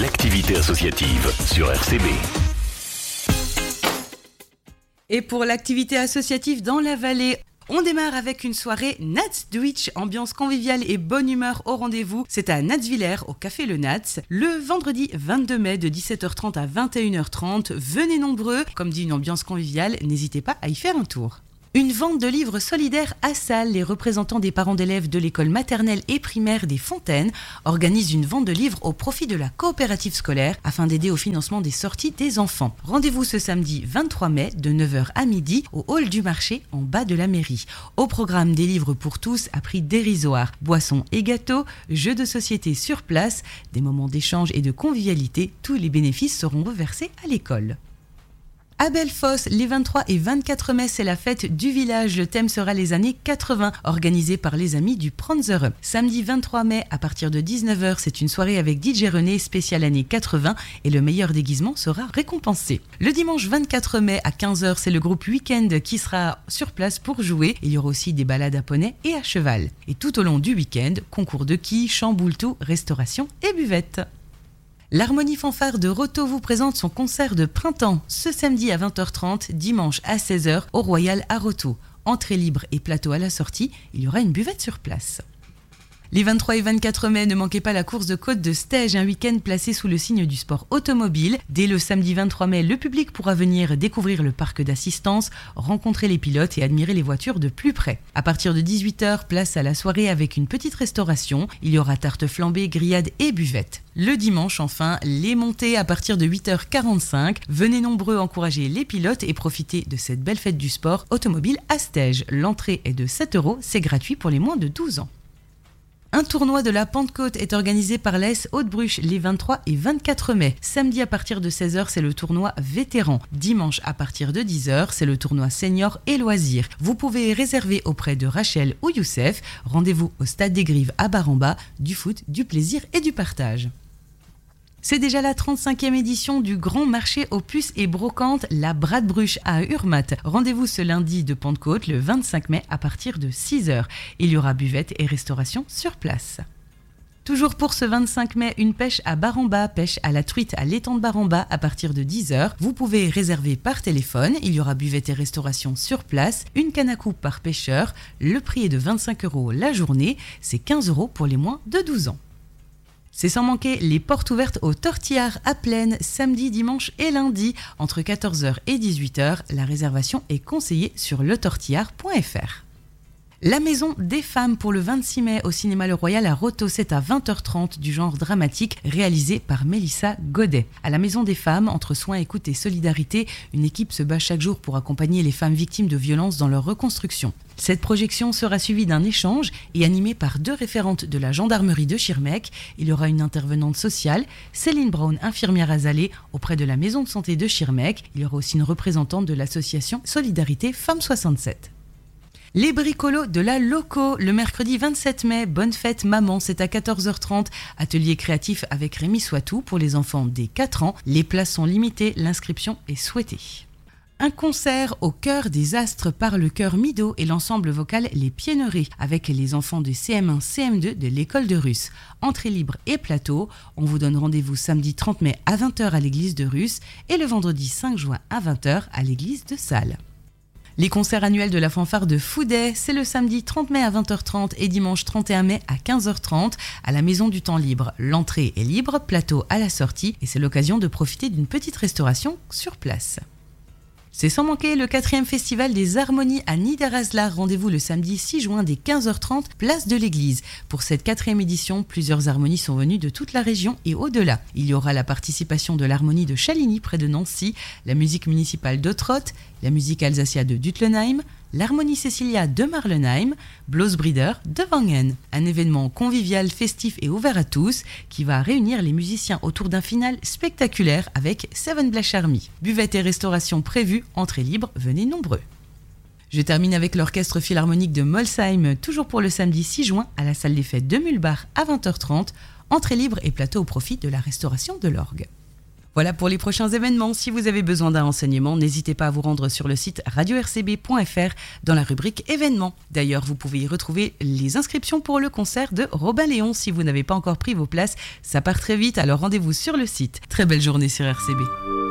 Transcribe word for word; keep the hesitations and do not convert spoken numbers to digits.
l'activité associative sur R C B. Et pour l'activité associative dans la vallée, on démarre avec une soirée Nats Deutsch, ambiance conviviale et bonne humeur au rendez-vous. C'est à Natswiller, au Café Le Nats, le vendredi vingt-deux mai de dix-sept heures trente à vingt et une heures trente. Venez nombreux, comme dit une ambiance conviviale, n'hésitez pas à y faire un tour. Une vente de livres solidaires à Salles. Les représentants des parents d'élèves de l'école maternelle et primaire des Fontaines organisent une vente de livres au profit de la coopérative scolaire afin d'aider au financement des sorties des enfants. Rendez-vous ce samedi vingt-trois mai de neuf heures à midi au hall du marché en bas de la mairie. Au programme des livres pour tous à prix dérisoire, boissons et gâteaux, jeux de société sur place, des moments d'échange et de convivialité. Tous les bénéfices seront reversés à l'école. À Bellefosse, les vingt-trois et vingt-quatre mai, c'est la fête du village. Le thème sera les années quatre-vingts, organisé par les amis du Pranzer. Samedi vingt-trois mai, à partir de dix-neuf heures, c'est une soirée avec D J René, spéciale année quatre-vingts, et le meilleur déguisement sera récompensé. Le dimanche vingt-quatre mai, à quinze heures, c'est le groupe Weekend qui sera sur place pour jouer. Il y aura aussi des balades à poney et à cheval. Et tout au long du week-end, concours de quilles, chant boultou, restauration et buvette. L'Harmonie Fanfare de Roto vous présente son concert de printemps ce samedi à vingt heures trente, dimanche à seize heures au Royal à Roto. Entrée libre et plateau à la sortie, il y aura une buvette sur place. Les vingt-trois et vingt-quatre mai, ne manquez pas la course de côte de Stège, un week-end placé sous le signe du sport automobile. Dès le samedi vingt-trois mai, le public pourra venir découvrir le parc d'assistance, rencontrer les pilotes et admirer les voitures de plus près. À partir de dix-huit heures, place à la soirée avec une petite restauration. Il y aura tarte flambée, grillade et buvette. Le dimanche, enfin, les montées à partir de huit heures quarante-cinq. Venez nombreux encourager les pilotes et profiter de cette belle fête du sport automobile à Stège. L'entrée est de sept euros, c'est gratuit pour les moins de douze ans. Un tournoi de la Pentecôte est organisé par l'A S Haute-Bruche les vingt-trois et vingt-quatre mai. Samedi à partir de seize heures, c'est le tournoi vétéran. Dimanche à partir de dix heures, c'est le tournoi senior et loisirs. Vous pouvez réserver auprès de Rachel ou Youssef. Rendez-vous au Stade des Grives à Baramba. Du foot, du plaisir et du partage. C'est déjà la trente-cinquième édition du Grand Marché aux puces et brocantes, la Bradbruche à Urmat. Rendez-vous ce lundi de Pentecôte, le vingt-cinq mai, à partir de six heures. Il y aura buvette et restauration sur place. Toujours pour ce vingt-cinq mai, une pêche à Baramba, pêche à la truite à l'étang de Baramba à partir de dix heures. Vous pouvez réserver par téléphone, il y aura buvette et restauration sur place, une canne à coupe par pêcheur. Le prix est de vingt-cinq euros la journée, c'est quinze euros pour les moins de douze ans. C'est sans manquer les portes ouvertes au Tortillard à Plaine, samedi, dimanche et lundi, entre quatorze heures et dix-huit heures. La réservation est conseillée sur le tortillard point f r. La Maison des Femmes pour le vingt-six mai au Cinéma Le Royal à Roto, c'est à vingt heures trente, du genre dramatique, réalisé par Mélissa Godet. À la Maison des Femmes, entre soins, écoute et solidarité, une équipe se bat chaque jour pour accompagner les femmes victimes de violences dans leur reconstruction. Cette projection sera suivie d'un échange et animée par deux référentes de la gendarmerie de Schirmeck. Il y aura une intervenante sociale, Céline Brown, infirmière à Zalé, auprès de la maison de santé de Schirmeck. Il y aura aussi une représentante de l'association Solidarité Femmes soixante-sept. Les bricolos de la Loco, le mercredi vingt-sept mai, bonne fête maman, c'est à quatorze heures trente, atelier créatif avec Rémi Soitou pour les enfants dès quatre ans. Les places sont limitées, l'inscription est souhaitée. Un concert au cœur des astres par le chœur Mido et l'ensemble vocal Les Pienneries avec les enfants de C M un C M deux de l'école de Russe. Entrée libre et plateau, on vous donne rendez-vous samedi trente mai à vingt heures à l'église de Russe et le vendredi cinq juin à vingt heures à l'église de Salles. Les concerts annuels de la fanfare de Fouday, c'est le samedi trente mai à vingt heures trente et dimanche trente et un mai à quinze heures trente à la Maison du Temps Libre. L'entrée est libre, plateau à la sortie et c'est l'occasion de profiter d'une petite restauration sur place. C'est sans manquer le quatrième festival des harmonies à Niederaslar. Rendez-vous le samedi six juin dès quinze heures trente, place de l'église. Pour cette quatrième édition, plusieurs harmonies sont venues de toute la région et au-delà. Il y aura la participation de l'harmonie de Chaligny près de Nancy, la musique municipale d'Ottrott, la musique Alsacia de Dutlenheim, l'harmonie Cecilia de Marlenheim, Blossbrider de Wangen. Un événement convivial, festif et ouvert à tous qui va réunir les musiciens autour d'un final spectaculaire avec Seven Blash Army. Buvette et restauration prévues, entrée libre, venez nombreux. Je termine avec l'orchestre philharmonique de Molsheim, toujours pour le samedi six juin à la salle des fêtes de Mulbach à vingt heures trente, entrée libre et plateau au profit de la restauration de l'orgue. Voilà pour les prochains événements. Si vous avez besoin d'un renseignement, n'hésitez pas à vous rendre sur le site radio r c b point f r dans la rubrique événements. D'ailleurs, vous pouvez y retrouver les inscriptions pour le concert de Robin Léon. Si vous n'avez pas encore pris vos places, ça part très vite, alors rendez-vous sur le site. Très belle journée sur R C B.